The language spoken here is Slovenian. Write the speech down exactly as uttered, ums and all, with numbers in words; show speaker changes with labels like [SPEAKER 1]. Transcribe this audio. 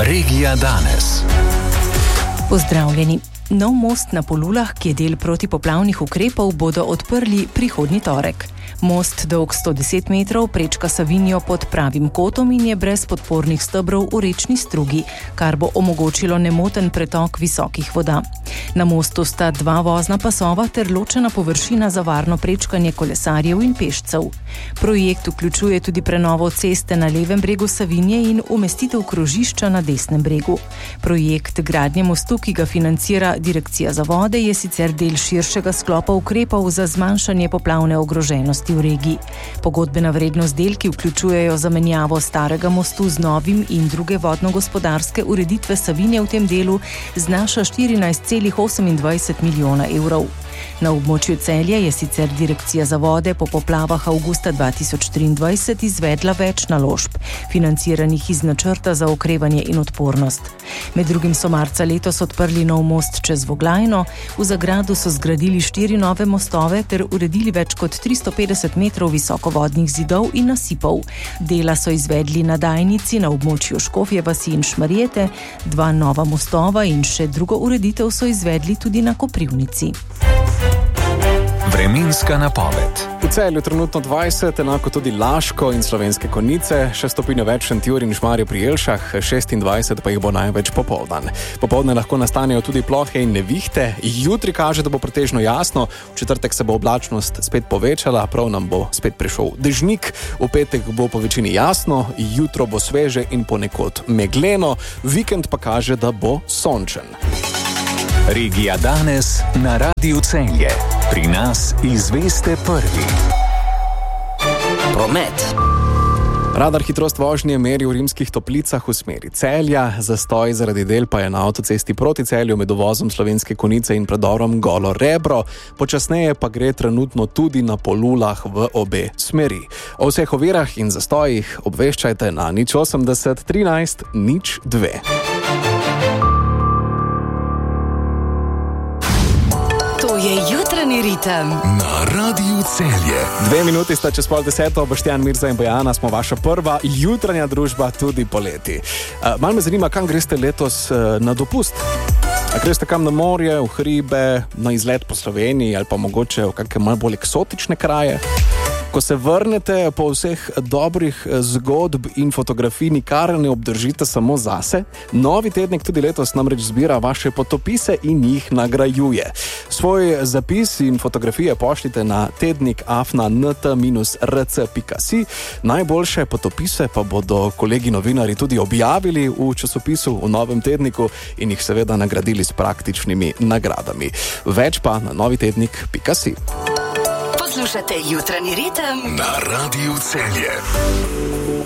[SPEAKER 1] Regija danes.
[SPEAKER 2] Pozdravljeni. Nov most na Polulah, ki je del protipoplavnih ukrepov, bodo odprli prihodnji torek. Most, dolg sto deset metrov, prečka Savinjo pod pravim kotom in je brez podpornih stebrov v rečni strugi, kar bo omogočilo nemoten pretok visokih voda. Na mostu sta dva vozna pasova ter ločena površina za varno prečkanje kolesarjev in pešcev. Projekt vključuje tudi prenovo ceste na levem bregu Savinje in umestitev krožišča na desnem bregu. Projekt gradnje mostu, ki ga financira Direkcija za vode, je sicer del širšega sklopa ukrepov za zmanjšanje poplavne ogroženosti v regiji. Pogodbena vrednost del, ki vključujejo zamenjavo starega mostu z novim in druge vodno-gospodarske ureditve Savinje v tem delu, znaša štirinajst celih osemindvajset milijona evrov. Na območju Celja je sicer Direkcija za vode po poplavah avgusta dva tisoč triindvajset izvedla več naložb, financiranih iz načrta za okrevanje in odpornost. Med drugim so marca letos odprli nov most čez Voglajno, v Zagradu so zgradili štiri nove mostove ter uredili več kot tristo petdeset metrov visokovodnih zidov in nasipov. Dela so izvedli na Dajnici, na območju Škofje vasi in Šmarjete, dva nova mostova in še drugo ureditev so izvedli tudi na Koprivnici.
[SPEAKER 1] Vremenska napoved.
[SPEAKER 3] V Celju trenutno dvajset, enako tudi Laško in Slovenske Konjice, še stopinjo več Šentjur in Šmarje pri Jelšah, šestindvajset pa jih bo največ popoldan. Popoldne lahko nastanejo tudi plohe in nevihte, jutri kaže, da bo pretežno jasno, v četrtek se bo oblačnost spet povečala, prav nam bo spet prišel dežnik, v petek bo po večini jasno, jutro bo sveže in ponekod megleno, vikend pa kaže, da bo sončen.
[SPEAKER 1] Regija danes na Radiu Celje. Pri nas izveste prvi.
[SPEAKER 4] Promet.
[SPEAKER 3] Radar hitrost vožnje meri v Rimskih Toplicah v smeri Celja, zastoj zaradi del pa je na avtocesti proti Celju med uvozom Slovenske Konjice in predorom Golo Rebro, počasneje pa gre trenutno tudi na Polulah v obe smeri. O vseh ovirah in zastojih obveščajte na nič osemdeset trinajst nič dve.
[SPEAKER 4] To je jutranji ritem
[SPEAKER 1] na Radiu Celje.
[SPEAKER 3] Dve minuti sta čez pol deseto, Boštjan, Mirza in Bojana, smo vaša prva jutranja družba tudi poleti. Uh, Mal me zanima, kam greste letos uh, na dopust? A greste kam na morje, v hribe, na izlet po Sloveniji ali pa mogoče v kakšne malo bolj eksotične kraje? Ko se vrnete po vseh dobrih zgodb in fotografij, nikar ne obdržite samo zase. Novi tednik tudi letos namreč zbira vaše potopise in jih nagrajuje. Svoj zapis in fotografije pošljite na tednik afna nt rc pika si. Najboljše potopise pa bodo kolegi novinari tudi objavili v časopisu v novem tedniku in jih seveda nagradili s praktičnimi nagradami. Več pa na novitednik pika si.
[SPEAKER 4] Poslušate jutranji ritem
[SPEAKER 1] na Radiu Celje.